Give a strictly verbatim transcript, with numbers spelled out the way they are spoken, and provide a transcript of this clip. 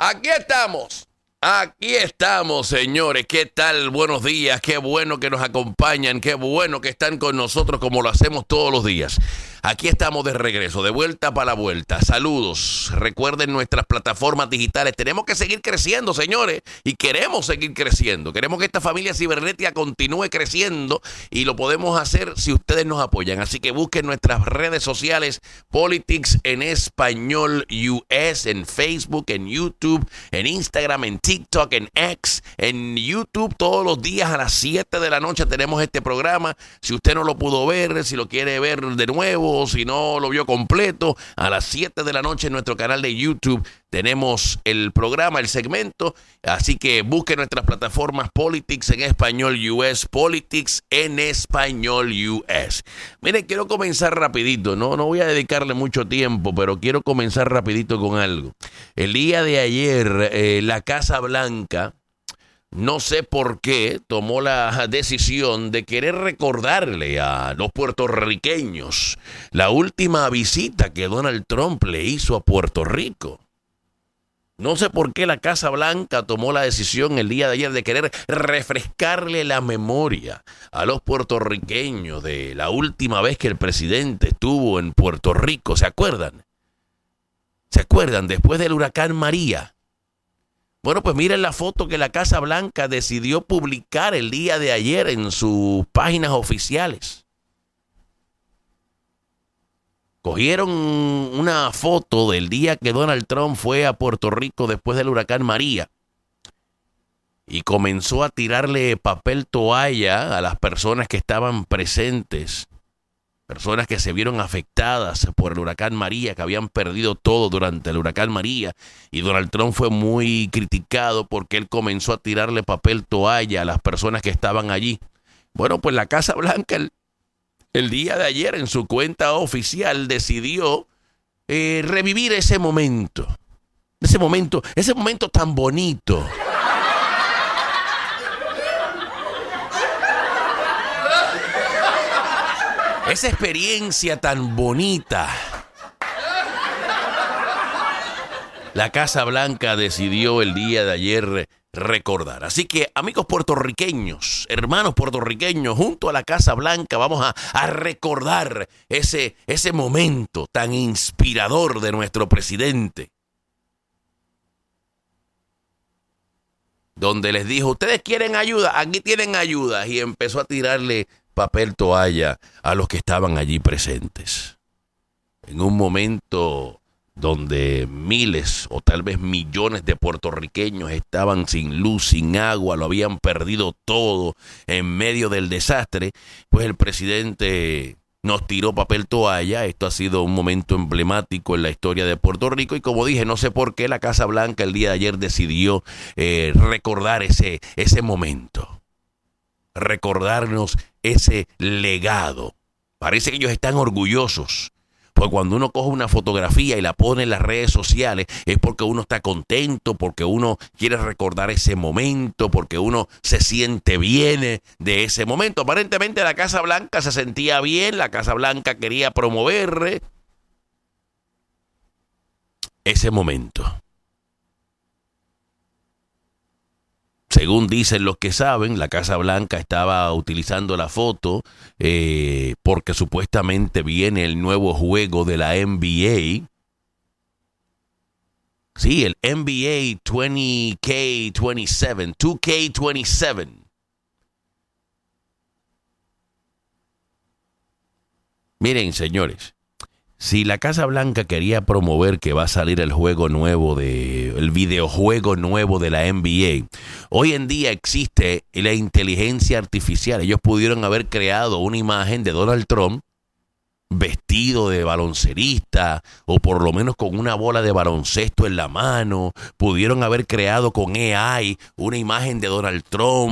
Aquí estamos. Aquí estamos, señores. ¿Qué tal? Buenos días. Qué bueno que nos acompañan. Qué bueno que están con nosotros como lo hacemos todos los días. Aquí estamos de regreso, de vuelta para la vuelta. Saludos. Recuerden nuestras plataformas digitales. Tenemos que seguir creciendo, señores. Y queremos seguir creciendo. Queremos que esta familia cibernética continúe creciendo. Y lo podemos hacer si ustedes nos apoyan. Así que busquen nuestras redes sociales. Politics en Español U S. En Facebook, en YouTube, en Instagram, en TikTok, en X, en YouTube. Todos los días a las siete de la noche tenemos este programa. Si usted no lo pudo ver, si lo quiere ver de nuevo, si no lo vio completo, a las siete de la noche en nuestro canal de YouTube tenemos el programa, el segmento. Así que busque nuestras plataformas Politics en Español U S, Politics en Español U S. Miren, quiero comenzar rapidito, no, no voy a dedicarle mucho tiempo, pero quiero comenzar rapidito con algo. El día de ayer, eh, la Casa Blanca, no sé por qué, tomó la decisión de querer recordarle a los puertorriqueños la última visita que Donald Trump le hizo a Puerto Rico. No sé por qué la Casa Blanca tomó la decisión el día de ayer de querer refrescarle la memoria a los puertorriqueños de la última vez que el presidente estuvo en Puerto Rico. ¿Se acuerdan? ¿Se acuerdan? Después del huracán María. Bueno, pues miren la foto que la Casa Blanca decidió publicar el día de ayer en sus páginas oficiales. Cogieron una foto del día que Donald Trump fue a Puerto Rico después del huracán María y comenzó a tirarle papel toalla a las personas que estaban presentes, personas que se vieron afectadas por el huracán María, que habían perdido todo durante el huracán María. Y Donald Trump fue muy criticado porque él comenzó a tirarle papel toalla a las personas que estaban allí. Bueno, pues la Casa Blanca el, el día de ayer en su cuenta oficial decidió eh, revivir ese momento. Ese momento, ese momento tan bonito. Esa experiencia tan bonita. La Casa Blanca decidió el día de ayer recordar. Así que, amigos puertorriqueños, hermanos puertorriqueños, junto a la Casa Blanca vamos a, a recordar ese, ese momento tan inspirador de nuestro presidente. Donde les dijo, ustedes quieren ayuda, aquí tienen ayuda. Y empezó a tirarle papel toalla a los que estaban allí presentes. En un momento donde miles o tal vez millones de puertorriqueños estaban sin luz, sin agua, lo habían perdido todo en medio del desastre, pues el presidente nos tiró papel toalla. Esto ha sido un momento emblemático en la historia de Puerto Rico y, como dije, no sé por qué la Casa Blanca el día de ayer decidió eh, recordar ese, ese momento. Recordarnos ese legado. Parece que ellos están orgullosos, porque cuando uno coge una fotografía y la pone en las redes sociales es porque uno está contento, porque uno quiere recordar ese momento, porque uno se siente bien de ese momento. Aparentemente la Casa Blanca se sentía bien, la Casa Blanca quería promover ese momento. Según dicen los que saben, la Casa Blanca estaba utilizando la foto eh, porque supuestamente viene el nuevo juego de la N B A. Sí, el N B A veinte K veintisiete, dos K veintisiete. Miren, señores, si la Casa Blanca quería promover que va a salir el juego nuevo de, el videojuego nuevo de la N B A, hoy en día existe la inteligencia artificial. Ellos pudieron haber creado una imagen de Donald Trump vestido de baloncerista o por lo menos con una bola de baloncesto en la mano. Pudieron haber creado con A I una imagen de Donald Trump